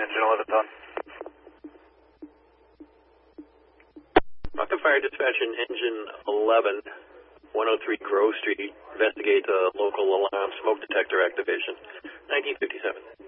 engine 11 ton. Rockland Fire Dispatch in engine 11, 103 Grove Street. Investigate local alarm smoke detector activation. 1957.